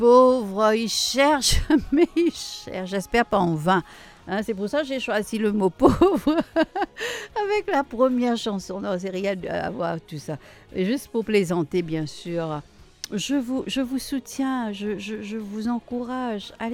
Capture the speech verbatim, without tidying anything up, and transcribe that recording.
pauvre, il cherche, mais il cherche. J'espère pas en vain. Hein, c'est pour ça que j'ai choisi le mot pauvre avec la première chanson. Non, c'est rien à voir tout ça. Et juste pour plaisanter, bien sûr. Je vous, je vous soutiens, je, je, je vous encourage. Allez